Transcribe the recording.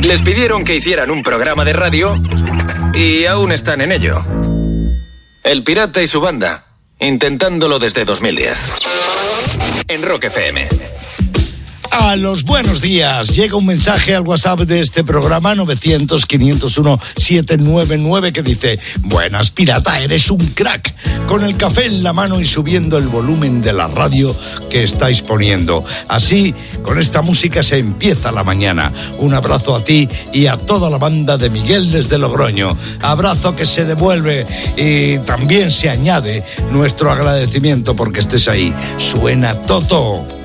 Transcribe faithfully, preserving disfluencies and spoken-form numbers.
Les pidieron que hicieran un programa de radio y aún están en ello. El Pirata y su banda, intentándolo desde dos mil diez. En Rock F M. A los buenos días, llega un mensaje al WhatsApp de este programa novecientos, quinientos uno, setecientos noventa y nueve que dice: buenas, pirata, eres un crack, con el café en la mano y subiendo el volumen de la radio que estáis poniendo. Así, con esta música se empieza la mañana. Un abrazo a ti y a toda la banda de Miguel desde Logroño. Abrazo que se devuelve y también se añade nuestro agradecimiento porque estés ahí. Suena Toto.